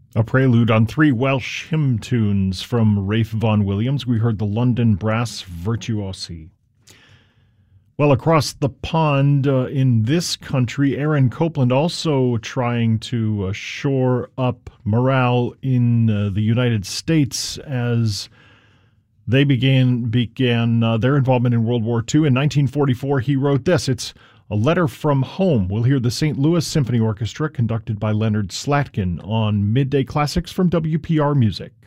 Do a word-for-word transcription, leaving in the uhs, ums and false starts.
A prelude on three Welsh hymn tunes from Ralph Vaughan Williams. We heard the London Brass Virtuosi. Well, across the pond uh, in this country, Aaron Copland also trying to uh, shore up morale in uh, the United States as they began began uh, their involvement in World War Two. In nineteen forty-four, he wrote this. It's A Letter from Home. We'll hear the Saint Louis Symphony Orchestra conducted by Leonard Slatkin on Midday Classics from W P R Music.